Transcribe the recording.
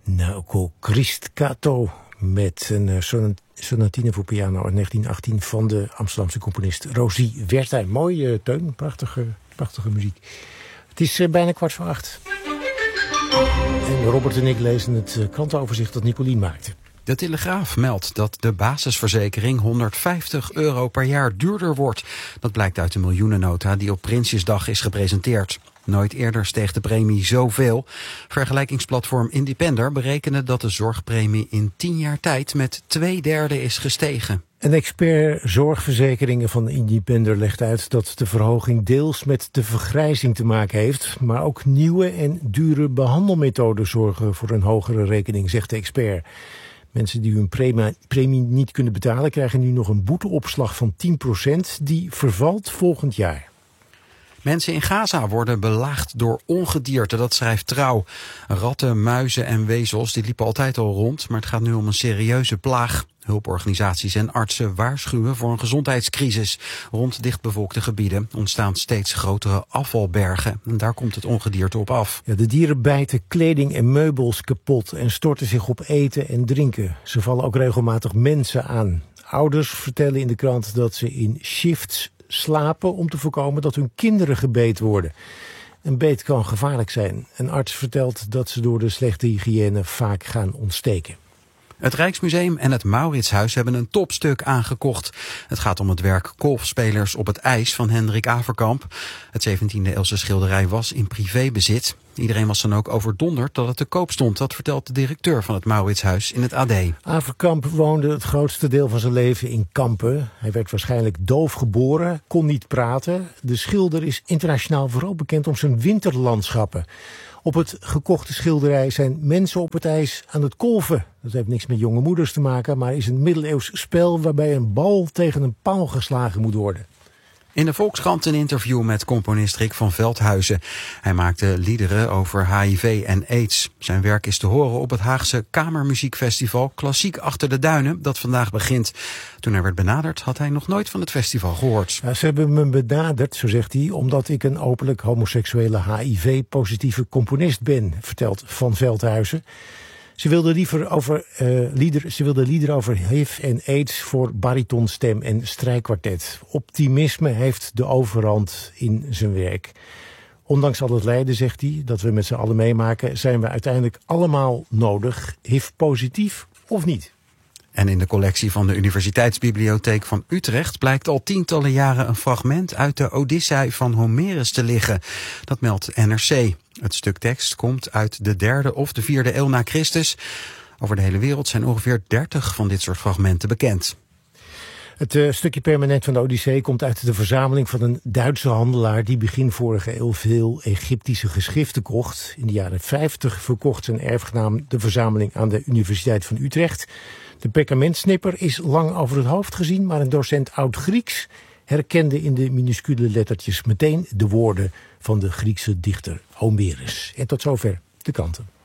Naoko Christkato met een sonatine voor piano uit 1918 van de Amsterdamse componist Rosie Wertheim. Mooi, Teun. Prachtige muziek. Het is bijna 7:15. En Robert en ik lezen het krantenoverzicht dat Nicolien maakte. De Telegraaf meldt dat de basisverzekering €150 per jaar duurder wordt. Dat blijkt uit de miljoenennota die op Prinsjesdag is gepresenteerd. Nooit eerder steeg de premie zoveel. Vergelijkingsplatform Independer berekende dat de zorgpremie in 10 jaar tijd met 2/3 is gestegen. Een expert zorgverzekeringen van Independer legt uit dat de verhoging deels met de vergrijzing te maken heeft, maar ook nieuwe en dure behandelmethoden zorgen voor een hogere rekening, zegt de expert. Mensen die hun premie niet kunnen betalen krijgen nu nog een boeteopslag van 10%. Die vervalt volgend jaar. Mensen in Gaza worden belaagd door ongedierte, dat schrijft Trouw. Ratten, muizen en wezels die liepen altijd al rond, maar het gaat nu om een serieuze plaag. Hulporganisaties en artsen waarschuwen voor een gezondheidscrisis. Rond dichtbevolkte gebieden ontstaan steeds grotere afvalbergen. En daar komt het ongedierte op af. Ja, de dieren bijten kleding en meubels kapot en storten zich op eten en drinken. Ze vallen ook regelmatig mensen aan. Ouders vertellen in de krant dat ze in shifts slapen om te voorkomen dat hun kinderen gebeten worden. Een beet kan gevaarlijk zijn. Een arts vertelt dat ze door de slechte hygiëne vaak gaan ontsteken. Het Rijksmuseum en het Mauritshuis hebben een topstuk aangekocht. Het gaat om het werk Golfspelers op het ijs van Hendrik Averkamp. Het 17e-eeuwse schilderij was in privébezit. Iedereen was dan ook overdonderd dat het te koop stond. Dat vertelt de directeur van het Mauritshuis in het AD. Averkamp woonde het grootste deel van zijn leven in Kampen. Hij werd waarschijnlijk doof geboren, kon niet praten. De schilder is internationaal vooral bekend om zijn winterlandschappen. Op het gekochte schilderij zijn mensen op het ijs aan het kolven. Dat heeft niks met jonge moeders te maken, maar is een middeleeuws spel waarbij een bal tegen een paal geslagen moet worden. In de Volkskrant een interview met componist Rick van Veldhuizen. Hij maakte liederen over HIV en AIDS. Zijn werk is te horen op het Haagse Kamermuziekfestival Klassiek Achter de Duinen, dat vandaag begint. Toen hij werd benaderd had hij nog nooit van het festival gehoord. Ja, ze hebben me benaderd, zo zegt hij, omdat ik een openlijk homoseksuele HIV-positieve componist ben, vertelt Van Veldhuizen. Ze wilde liederen over HIV en AIDS voor baritonstem en strijkkwartet. Optimisme heeft de overhand in zijn werk. Ondanks al het lijden, zegt hij, dat we met z'n allen meemaken, zijn we uiteindelijk allemaal nodig, HIV-positief of niet. En in de collectie van de Universiteitsbibliotheek van Utrecht blijkt al tientallen jaren een fragment uit de Odyssee van Homerus te liggen. Dat meldt NRC. Het stuk tekst komt uit de 3e of de 4e eeuw na Christus. Over de hele wereld zijn ongeveer 30 van dit soort fragmenten bekend. Het stukje permanent van de Odyssee komt uit de verzameling van een Duitse handelaar die begin vorige eeuw veel Egyptische geschriften kocht. In de jaren 50 verkocht zijn erfgenaam de verzameling aan de Universiteit van Utrecht. De perkamentsnipper is lang over het hoofd gezien, maar een docent Oud-Grieks herkende in de minuscule lettertjes meteen de woorden van de Griekse dichter Homerus. En tot zover de kanten.